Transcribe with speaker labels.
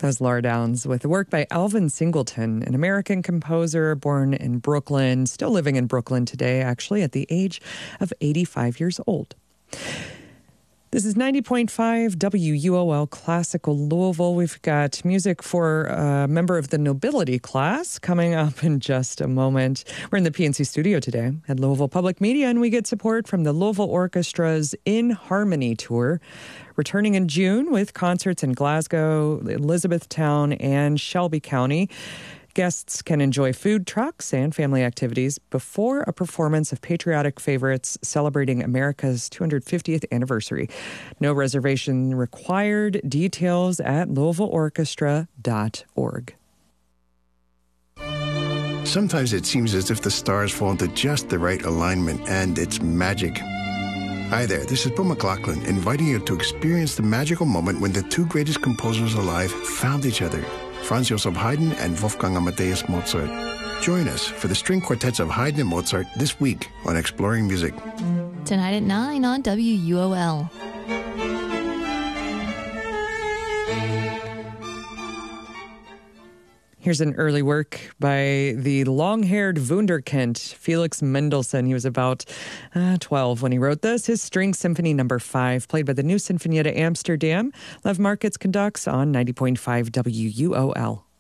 Speaker 1: That was Laura Downs with the work by Alvin Singleton, an American composer born in Brooklyn, still living in Brooklyn today, actually, at the age of 85 years old. This is 90.5 WUOL Classical Louisville. We've got music for a member of the nobility class coming up in just a moment. We're in the PNC studio today at Louisville Public Media, and we get support from the Louisville Orchestra's In Harmony Tour, returning in June with concerts in Glasgow, Elizabethtown, and Shelby County. Guests can enjoy food trucks and family activities before a performance of patriotic favorites celebrating America's 250th anniversary. No reservation required. Details at LouisvilleOrchestra.org.
Speaker 2: Sometimes it seems as if the stars fall into just the right alignment, and it's magic. Hi there, this is Bill McLaughlin, inviting you to experience the magical moment when the two greatest composers alive found each other, Franz Joseph Haydn and Wolfgang Amadeus Mozart. Join us for the string quartets of Haydn and Mozart this week on Exploring Music.
Speaker 3: Tonight at 9 on WUOL.
Speaker 1: Here's an early work by the long-haired wunderkind, Felix Mendelssohn. He was about 12 when he wrote this. His String Symphony No. 5, played by the New Sinfonietta Amsterdam. Lev Markets conducts on 90.5 WUOL.